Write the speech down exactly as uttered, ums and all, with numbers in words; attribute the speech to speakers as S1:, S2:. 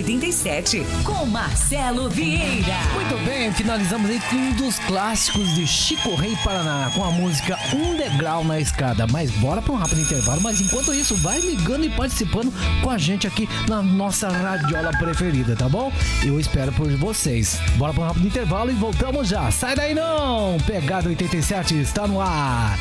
S1: trinta e sete, com Marcelo Vieira.
S2: Muito bem, finalizamos aí com um dos clássicos de Chico Rei Paraná, com a música Um Degrau na Escada. Mas bora para um rápido intervalo, mas enquanto isso, vai ligando e participando com a gente aqui na nossa radiola preferida, tá bom? Eu espero por vocês. Bora para um rápido intervalo e voltamos já. Sai daí não! Pegada oitenta e sete está no ar.